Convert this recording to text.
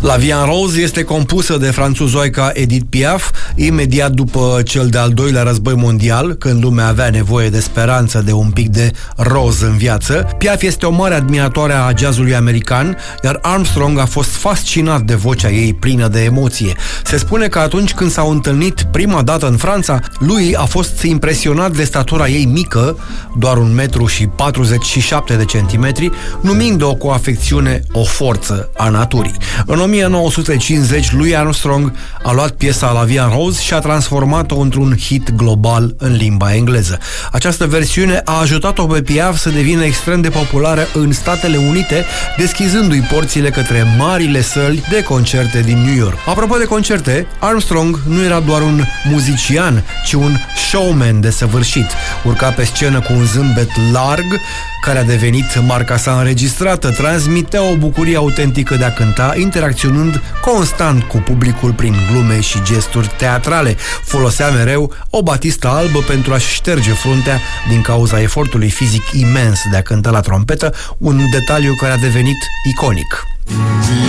La Vie en Rose este compusă de franțuzoica Edith Piaf, imediat după cel de-al doilea război mondial, când lumea avea nevoie de speranță, de un pic de roz în viață. Piaf este o mare admiratoare a jazzului american, iar Armstrong a fost fascinat de vocea ei plină de emoție. Se spune că atunci când s-au întâlnit prima dată în Franța, lui a fost impresionat de statura ei mică, doar 1,47 m, numind-o cu afecțiune o forță a naturii. În 1950, Louis Armstrong a luat piesa La Vie en Rose și a transformat-o într-un hit global în limba engleză. Această versiune a ajutat-o pe Piaf să devină extrem de populară în Statele Unite, deschizându-i porțile către marile săli de concerte din New York. Apropo de concerte, Armstrong nu era doar un muzician, ci un showman desăvârșit. Urca pe scenă cu un zâmbet larg, care a devenit marca sa înregistrată, transmitea o bucurie autentică de a cânta, interacționând constant cu publicul prin glume și gesturi teatrale. Folosea mereu o batistă albă pentru a-și șterge fruntea din cauza efortului fizic imens de a cânta la trompetă, un detaliu care a devenit iconic.